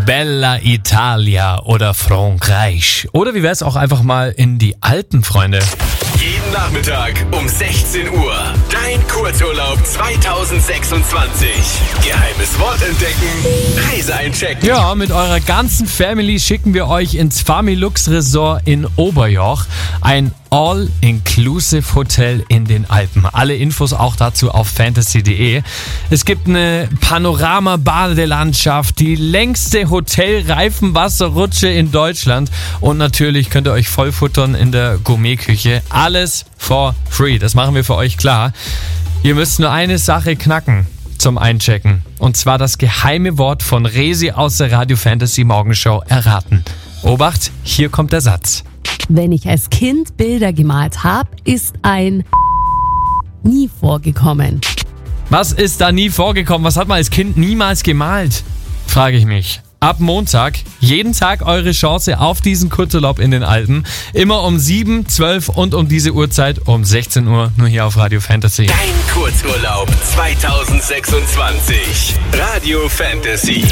Bella Italia oder Frankreich. Oder wie wär's auch einfach mal in die Alpen, Freunde? Jeden Nachmittag um 16 Uhr. Dein Kurzurlaub 2026. Geheimes Wort entdecken, Reise einchecken. Ja, mit eurer ganzen Family schicken wir euch ins Familux Resort in Oberjoch. Ein All-Inclusive Hotel in den Alpen. Alle Infos auch dazu auf fantasy.de. Es gibt eine Panorama-Badelandschaft, die längste Hotelreifenwasserrutsche in Deutschland und natürlich könnt ihr euch vollfuttern in der Gourmetküche. Alles for free, das machen wir für euch klar. Ihr müsst nur eine Sache knacken zum Einchecken und zwar das geheime Wort von Resi aus der Radio Fantasy Morgenshow erraten. Obacht, hier kommt der Satz. Wenn ich als Kind Bilder gemalt habe, ist ein nie vorgekommen. Was ist da nie vorgekommen? Was hat man als Kind niemals gemalt? Frage ich mich. Ab Montag, jeden Tag eure Chance auf diesen Kurzurlaub in den Alpen. Immer um 7, 12 und um diese Uhrzeit um 16 Uhr, nur hier auf Radio Fantasy. Dein Kurzurlaub 2026. Radio Fantasy.